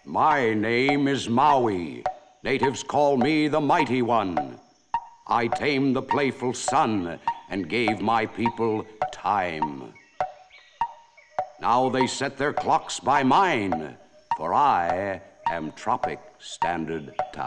My name is Maui. Natives call me the Mighty One. I tamed the playful sun and gave my people time. Now they set their clocks by mine, for I am Tropic Standard Time.